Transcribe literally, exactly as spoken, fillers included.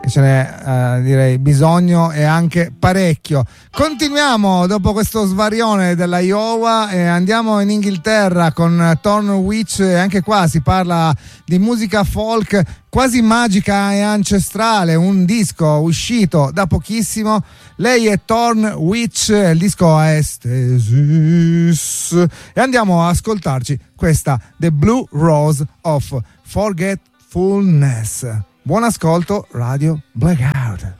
che ce n'è eh, direi bisogno e anche parecchio. Continuiamo dopo questo svarione della Iowa e andiamo in Inghilterra con Thorn Witch, e anche qua si parla di musica folk quasi magica e ancestrale, un disco uscito da pochissimo. Lei è Thorn Witch, il disco Aesthesis, e andiamo a ascoltarci questa The Blue Rose of Forgetfulness. Buon ascolto, Radio Blackout.